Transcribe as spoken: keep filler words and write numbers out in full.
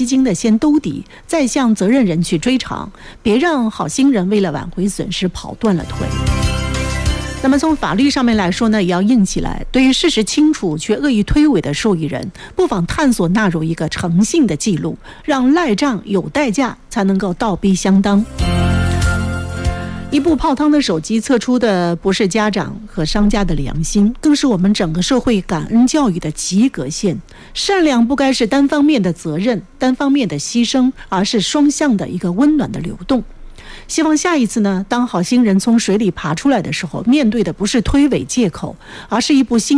吸金的先兜底，再向责任人去追偿，别让好心人为了挽回损失跑断了腿。那么从法律上面来说呢，也要硬起来。对于事实清楚却恶意推诿的受益人，不妨探索纳入一个诚信的记录，让赖账有代价才能够倒逼相当。一部泡汤的手机测出的不是家长和商家的良心，更是我们整个社会感恩教育的及格线。善良不该是单方面的责任、单方面的牺牲，而是双向的一个温暖的流动。希望下一次呢，当好心人从水里爬出来的时候，面对的不是推诿借口，而是一部新